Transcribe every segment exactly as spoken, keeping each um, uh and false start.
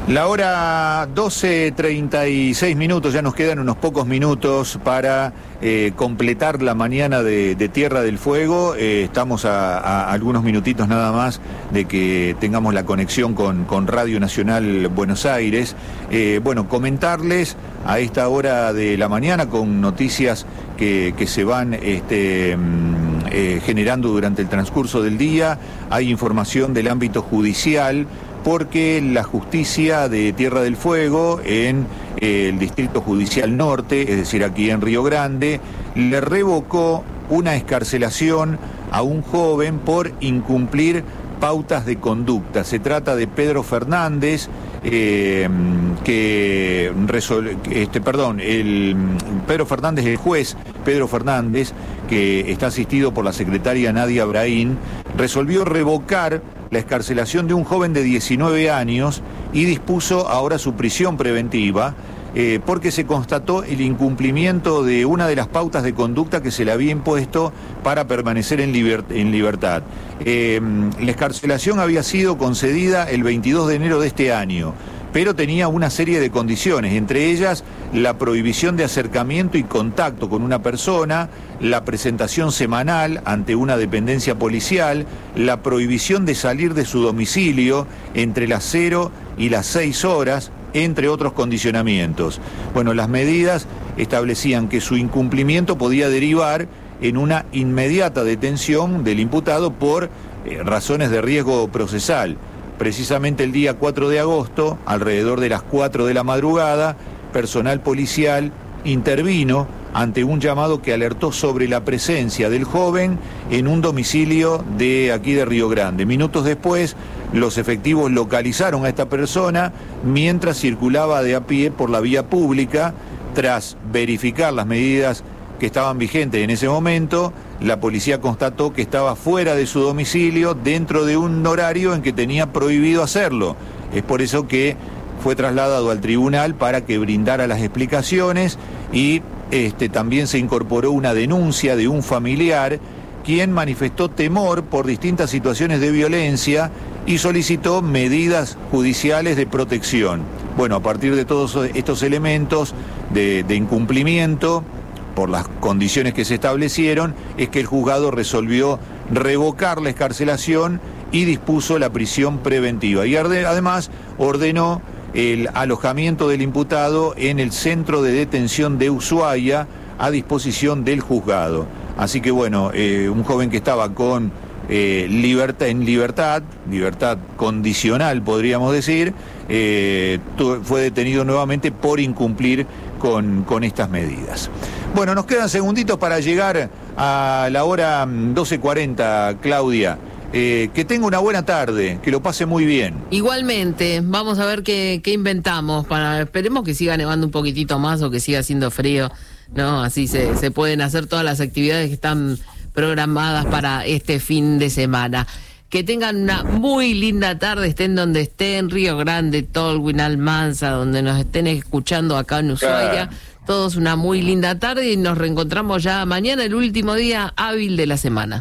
La hora doce treinta y seis minutos, ya nos quedan unos pocos minutos para eh, completar la mañana de, de Tierra del Fuego. Eh, estamos a, a algunos minutitos nada más de que tengamos la conexión con, con Radio Nacional Buenos Aires. Eh, bueno, comentarles a esta hora de la mañana con noticias que, que se van este, eh, generando durante el transcurso del día. Hay información del ámbito judicial, porque la justicia de Tierra del Fuego, en eh, el Distrito Judicial Norte, es decir, aquí en Río Grande, le revocó una excarcelación a un joven por incumplir pautas de conducta. Se trata de Pedro Fernández, eh, que resol... este, perdón, el Pedro Fernández, el juez Pedro Fernández, que está asistido por la secretaria Nadia Brahim, resolvió revocar la excarcelación de un joven de diecinueve años y dispuso ahora su prisión preventiva eh, porque se constató el incumplimiento de una de las pautas de conducta que se le había impuesto para permanecer en, liber- en libertad. Eh, la excarcelación había sido concedida el veintidós de enero de este año, pero tenía una serie de condiciones, entre ellas la prohibición de acercamiento y contacto con una persona, la presentación semanal ante una dependencia policial, la prohibición de salir de su domicilio entre las cero y las seis horas, entre otros condicionamientos. Bueno, las medidas establecían que su incumplimiento podía derivar en una inmediata detención del imputado por eh, razones de riesgo procesal. Precisamente el día cuatro de agosto, alrededor de las cuatro de la madrugada, personal policial intervino ante un llamado que alertó sobre la presencia del joven en un domicilio de aquí de Río Grande. Minutos después, los efectivos localizaron a esta persona mientras circulaba de a pie por la vía pública. Tras verificar las medidas que estaban vigentes en ese momento, la policía constató que estaba fuera de su domicilio dentro de un horario en que tenía prohibido hacerlo. Es por eso que fue trasladado al tribunal para que brindara las explicaciones y este, también se incorporó una denuncia de un familiar quien manifestó temor por distintas situaciones de violencia y solicitó medidas judiciales de protección. Bueno, a partir de todos estos elementos de, de incumplimiento, por las condiciones que se establecieron, es que el juzgado resolvió revocar la excarcelación y dispuso la prisión preventiva. Y además ordenó el alojamiento del imputado en el centro de detención de Ushuaia a disposición del juzgado. Así que bueno, eh, un joven que estaba con eh, libertad, en libertad, libertad condicional podríamos decir, eh, fue detenido nuevamente por incumplir con, con estas medidas. Bueno, nos quedan segunditos para llegar a la hora doce cuarenta, Claudia. Eh, que tenga una buena tarde, que lo pase muy bien. Igualmente, vamos a ver qué, qué inventamos. Para, esperemos que siga nevando un poquitito más o que siga haciendo frío, ¿no? Así se, se pueden hacer todas las actividades que están programadas para este fin de semana. Que tengan una muy linda tarde, estén donde estén, Río Grande, Tolwyn, Almanza, donde nos estén escuchando acá en Ushuaia. Todos una muy linda tarde y nos reencontramos ya mañana, el último día hábil de la semana.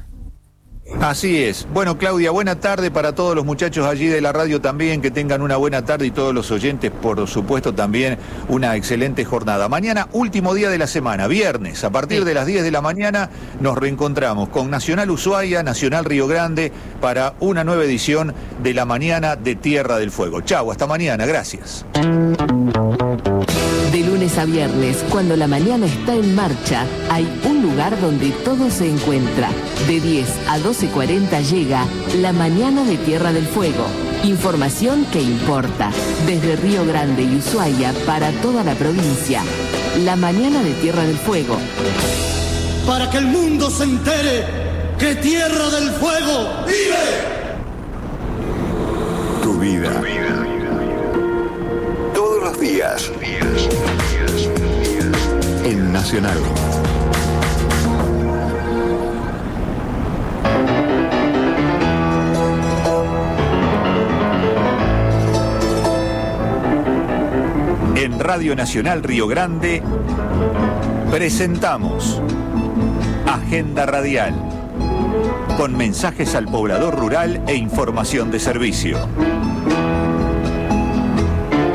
Así es. Bueno, Claudia, buena tarde para todos los muchachos allí de la radio también, que tengan una buena tarde y todos los oyentes, por supuesto, también una excelente jornada. Mañana, último día de la semana, viernes, a partir de las diez de la mañana, nos reencontramos con Nacional Ushuaia, Nacional Río Grande, para una nueva edición de la mañana de Tierra del Fuego. Chau, hasta mañana, gracias. De lunes a viernes, cuando la mañana está en marcha, hay un lugar donde todo se encuentra. De diez a doce cuarenta llega La Mañana de Tierra del Fuego. Información que importa. Desde Río Grande y Ushuaia para toda la provincia. La Mañana de Tierra del Fuego. Para que el mundo se entere que Tierra del Fuego vive. Tu vida. Tu vida. Todos los días. En Nacional. En Radio Nacional Río Grande presentamos Agenda Radial, con mensajes al poblador rural e información de servicio.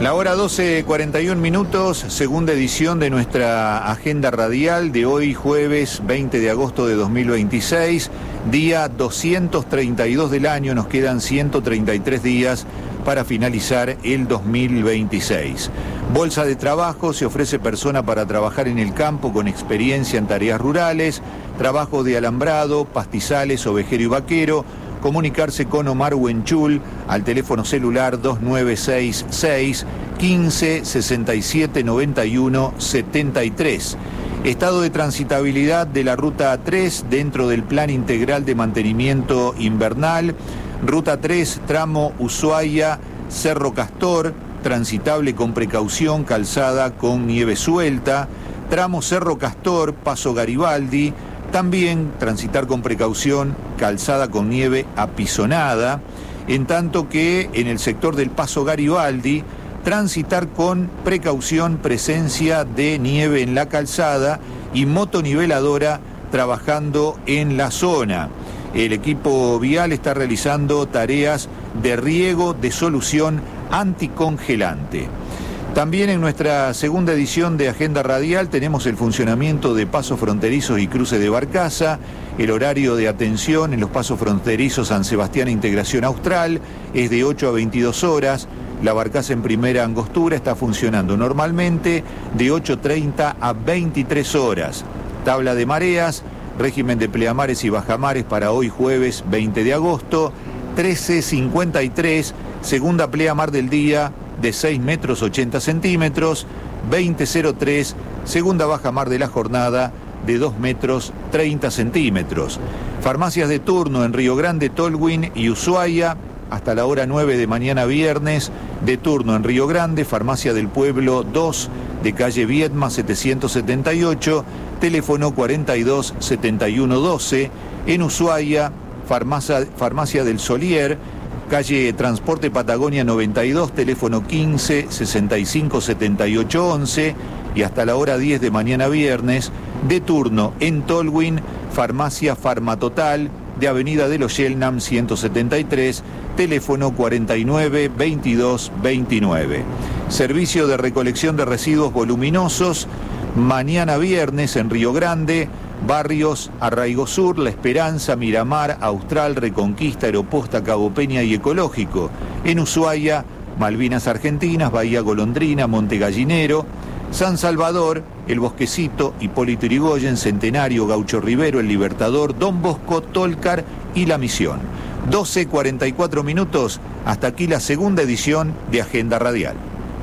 La hora doce cuarenta y un minutos, segunda edición de nuestra agenda radial de hoy, jueves veinte de agosto de dos mil veintiséis, día doscientos treinta y dos del año, nos quedan ciento treinta y tres días para finalizar el dos mil veintiséis. Bolsa de trabajo, se ofrece persona para trabajar en el campo con experiencia en tareas rurales, trabajo de alambrado, pastizales, ovejero y vaquero. Comunicarse con Omar Huenchul al teléfono celular dos nueve seis seis, quince, sesenta y siete, noventa y uno, setenta y tres. Estado de transitabilidad de la ruta tres dentro del plan integral de mantenimiento invernal. Ruta tres, tramo Ushuaia, Cerro Castor, transitable con precaución, calzada con nieve suelta. Tramo Cerro Castor, Paso Garibaldi, también transitar con precaución, calzada con nieve apisonada, en tanto que en el sector del Paso Garibaldi, transitar con precaución, presencia de nieve en la calzada y motoniveladora trabajando en la zona. El equipo vial está realizando tareas de riego de solución anticongelante. También en nuestra segunda edición de Agenda Radial tenemos el funcionamiento de pasos fronterizos y cruce de Barcaza, el horario de atención en los pasos fronterizos San Sebastián e Integración Austral es de ocho a veintidós horas, la Barcaza en primera angostura está funcionando normalmente de ocho treinta a veintitrés horas. Tabla de mareas, régimen de pleamares y bajamares para hoy jueves veinte de agosto, trece cincuenta y tres, segunda pleamar del día, de seis metros ochenta centímetros, veinte cero tres, segunda bajamar de la jornada de dos metros treinta centímetros. Farmacias de turno en Río Grande, Tolwyn y Ushuaia, hasta la hora nueve de mañana viernes, de turno en Río Grande, Farmacia del Pueblo dos, de calle Viedma setecientos setenta y ocho, teléfono cuarenta y dos, setenta y uno, doce, en Ushuaia, Farmacia, Farmacia del Solier, calle Transporte Patagonia noventa y dos, teléfono quince, sesenta y cinco, setenta y ocho, once, y hasta la hora diez de mañana viernes, de turno en Tolwyn, Farmacia Farmatotal, de Avenida de los Yelnam ciento setenta y tres, teléfono cuarenta y nueve, veintidós, veintinueve. Servicio de recolección de residuos voluminosos, mañana viernes en Río Grande, barrios Arraigo Sur, La Esperanza, Miramar, Austral, Reconquista, Aeroposta, Cabo Peña y Ecológico. En Ushuaia, Malvinas Argentinas, Bahía Golondrina, Monte Gallinero. San Salvador, El Bosquecito, Hipólito Yrigoyen, Centenario, Gaucho Rivero, El Libertador, Don Bosco, Tolcar y La Misión. doce cuarenta y cuatro minutos, hasta aquí la segunda edición de Agenda Radial.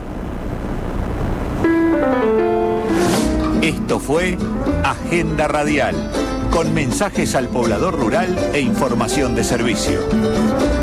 Esto fue Agenda Radial, con mensajes al poblador rural e información de servicio.